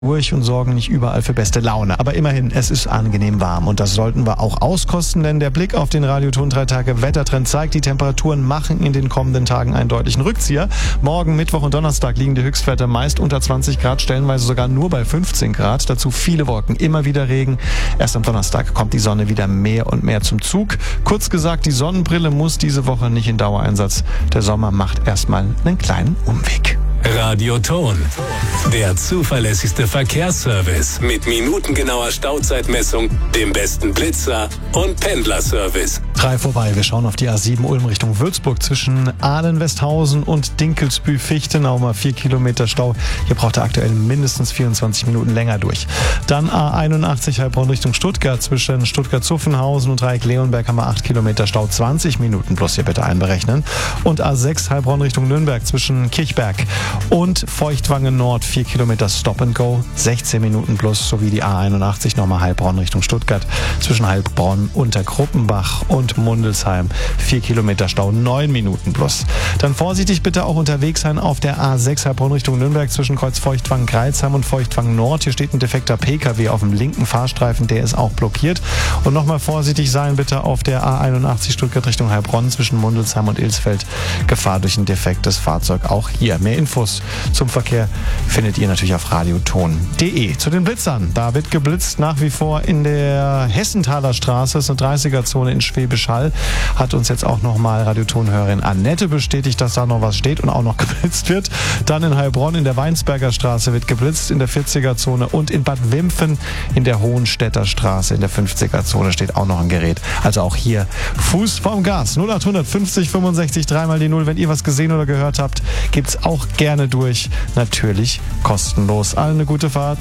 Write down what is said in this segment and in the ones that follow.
durch und sorgen nicht überall für beste Laune. Aber immerhin, es ist angenehm warm und das sollten wir auch auskosten, denn der Blick auf den Radioton 3 Tage Wettertrend zeigt, die Temperaturen machen in den kommenden Tagen einen deutlichen Rückzieher. Morgen, Mittwoch und Donnerstag liegen die Höchstwerte meist unter 20 Grad, stellenweise sogar nur bei 15 Grad. Dazu viele Wolken, immer wieder Regen. Erst am Donnerstag kommt die Sonne wieder mehr und mehr zum Zug. Kurz gesagt, die Sonnenbrille muss diese Woche nicht in Dauereinsatz. Der Sommer macht erstmal einen kleinen Umweg. Radioton, der zuverlässigste Verkehrsservice mit minutengenauer Stauzeitmessung, dem besten Blitzer und Pendlerservice. 3 vorbei, wir schauen auf die A7 Ulm Richtung Würzburg zwischen Ahlen-Westhausen und Dinkelsbühl-Fichtenau, mal 4 Kilometer Stau. Hier braucht er aktuell mindestens 24 Minuten länger durch. Dann A81 Heilbronn Richtung Stuttgart zwischen Stuttgart-Zuffenhausen und Dreieck-Leonberg haben wir 8 Kilometer Stau, 20 Minuten plus hier bitte einberechnen. Und A6 Heilbronn Richtung Nürnberg zwischen Kirchberg und Feuchtwangen Nord 4 Kilometer Stop and Go, 16 Minuten plus, sowie die A81 nochmal Heilbronn Richtung Stuttgart zwischen Heilbronn, Unterkruppenbach und Mundelsheim 4 Kilometer Stau, 9 Minuten plus. Dann vorsichtig bitte auch unterwegs sein auf der A6 Heilbronn Richtung Nürnberg zwischen Kreuz Feuchtwangen Greilsheim und Feuchtwangen Nord. Hier steht ein defekter PKW auf dem linken Fahrstreifen, der ist auch blockiert. Und nochmal vorsichtig sein bitte auf der A81 Stuttgart Richtung Heilbronn zwischen Mundelsheim und Ilsfeld. Gefahr durch ein defektes Fahrzeug auch hier. Mehr Infos zum Verkehr findet ihr natürlich auf radioton.de. Zu den Blitzern. Da wird geblitzt nach wie vor in der Hessenthaler Straße. Das ist eine 30er-Zone in Schwäbisch Hall. Hat uns jetzt auch nochmal Radiotonhörerin Annette bestätigt, dass da noch was steht und auch noch geblitzt wird. Dann in Heilbronn in der Weinsberger Straße wird geblitzt in der 40er-Zone und in Bad Wimpfen in der Hohenstädter Straße in der 50er-Zone steht auch noch ein Gerät. Also auch hier Fuß vom Gas. 0800 50 65 3 die 0. Wenn ihr was gesehen oder gehört habt, gibt's auch gerne durch. Natürlich kostenlos. Allen eine gute Fahrt.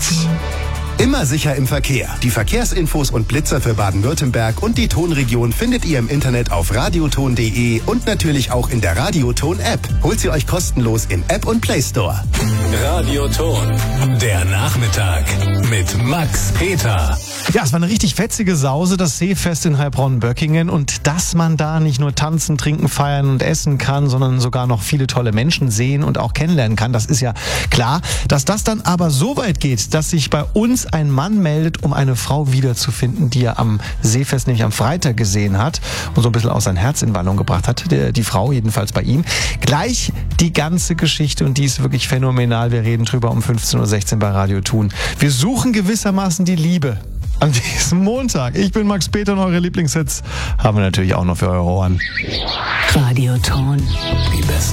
Immer sicher im Verkehr. Die Verkehrsinfos und Blitzer für Baden-Württemberg und die Tonregion findet ihr im Internet auf radioton.de und natürlich auch in der Radioton-App. Holt sie euch kostenlos im App und Play Store. Radioton, der Nachmittag mit Max Peter. Ja, es war eine richtig fetzige Sause, das Seefest in Heilbronn-Böckingen. Und dass man da nicht nur tanzen, trinken, feiern und essen kann, sondern sogar noch viele tolle Menschen sehen und auch kennenlernen kann, das ist ja klar. Dass das dann aber so weit geht, dass sich bei uns ein Mann meldet, um eine Frau wiederzufinden, die er am Seefest, nämlich am Freitag gesehen hat und so ein bisschen aus sein Herz in Wallung gebracht hat. Die Frau jedenfalls bei ihm. Gleich die ganze Geschichte und die ist wirklich phänomenal. Wir reden drüber um 15.16 Uhr bei Radio Thun. Wir suchen gewissermaßen die Liebe an diesem Montag. Ich bin Max Peter und eure Lieblingshits haben wir natürlich auch noch für eure Ohren. Radio Thun. Die besten